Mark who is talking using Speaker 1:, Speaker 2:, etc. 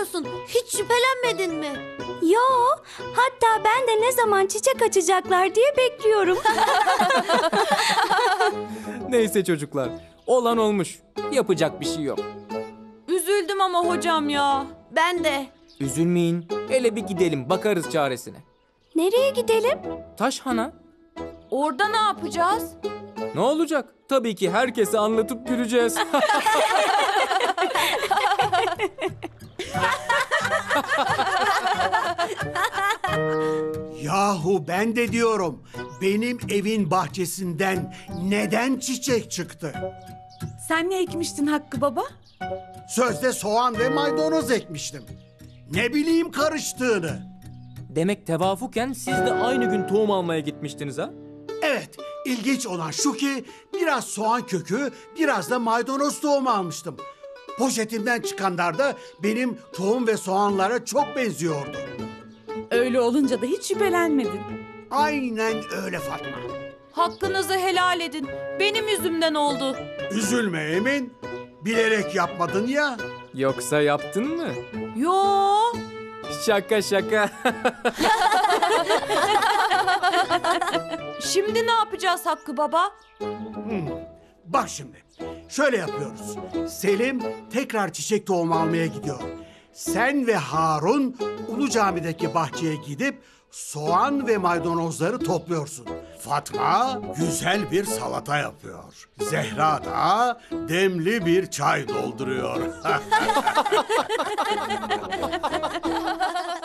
Speaker 1: yapıyorsun? Hiç şüphelenmedin mi?
Speaker 2: Yo, hatta ben de ne zaman çiçek açacaklar diye bekliyorum.
Speaker 3: Neyse çocuklar, olan olmuş. Yapacak bir şey yok.
Speaker 4: Üzüldüm ama hocam ya.
Speaker 1: Ben de.
Speaker 3: Üzülmeyin. Hele bir gidelim, bakarız çaresine.
Speaker 2: Nereye gidelim?
Speaker 3: Taşhan'a.
Speaker 4: Orada ne yapacağız?
Speaker 3: Ne olacak? Tabii ki herkese anlatıp güleceğiz.
Speaker 5: Yahu ben de diyorum, benim evin bahçesinden neden çiçek çıktı?
Speaker 4: Sen ne ekmiştin Hakkı baba?
Speaker 5: Sözde soğan ve maydanoz ekmiştim. Ne bileyim karıştığını.
Speaker 3: Demek tevafuken siz de aynı gün tohum almaya gitmiştiniz ha?
Speaker 5: Evet, ilginç olan şu ki biraz soğan kökü, biraz da maydanoz tohumu almıştım. Poşetimden çıkanlar da benim tohum ve soğanlara çok benziyordu.
Speaker 4: Öyle olunca da hiç şüphelenmedin.
Speaker 5: Aynen öyle Fatma.
Speaker 4: Hakkınızı helal edin. Benim yüzümden oldu.
Speaker 5: Üzülme Emin. Bilerek yapmadın ya.
Speaker 3: Yoksa yaptın mı?
Speaker 4: Yo.
Speaker 3: Şaka şaka.
Speaker 4: Şimdi ne yapacağız Hakkı baba?
Speaker 5: Bak şimdi. Şöyle yapıyoruz. Selim tekrar çiçek tohumu almaya gidiyor. Sen ve Harun Ulu Cami'deki bahçeye gidip soğan ve maydanozları topluyorsun. Fatma güzel bir salata yapıyor. Zehra da demli bir çay dolduruyor.